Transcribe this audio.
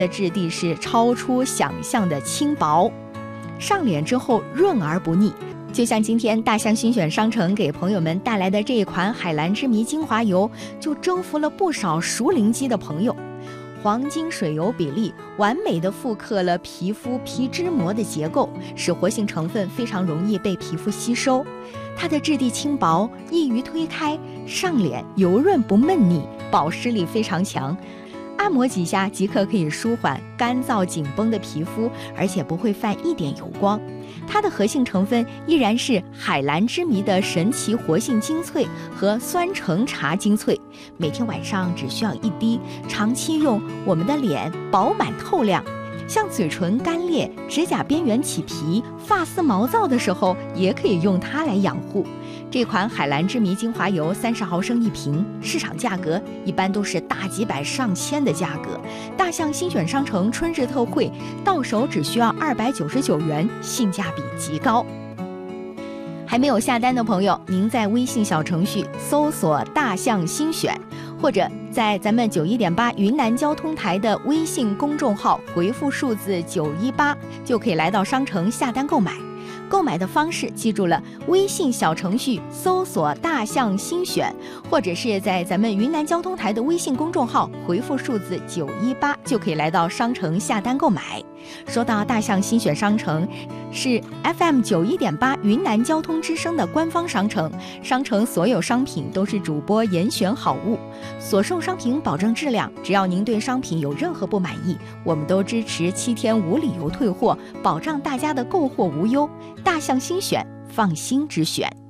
的质地是超出想象的轻薄，上脸之后润而不腻。就像今天大象新选商城给朋友们带来的这一款海蓝之谜精华油，就征服了不少熟龄肌的朋友。黄金水油比例完美的复刻了皮肤皮脂膜的结构，使活性成分非常容易被皮肤吸收。它的质地轻薄，易于推开，上脸油润不闷腻，保湿力非常强。按摩几下即可以舒缓干燥紧绷的皮肤，而且不会泛一点油光。它的核心成分依然是海蓝之谜的神奇活性精粹和酸橙茶精粹，每天晚上只需要1滴，长期用，我们的脸饱满透亮。像嘴唇干裂、指甲边缘起皮、发丝毛躁的时候，也可以用它来养护。这款海蓝之谜精华油30毫升1瓶，市场价格一般都是大几百上千的价格。大象新选商城春日特惠，到手只需要299元，性价比极高。还没有下单的朋友，您在微信小程序搜索大象新选，或者在咱们91.8云南交通台的微信公众号回复数字918，就可以来到商城下单购买。购买的方式记住了，微信小程序搜索大象新选，或者是在咱们云南交通台的微信公众号回复数字918，就可以来到商城下单购买。说到大象新选商城，是 FM 91.8云南交通之声的官方商城，商城所有商品都是主播严选好物，所售商品保证质量，只要您对商品有任何不满意，我们都支持7天无理由退货，保障大家的购货无忧。大象新选，放心之选。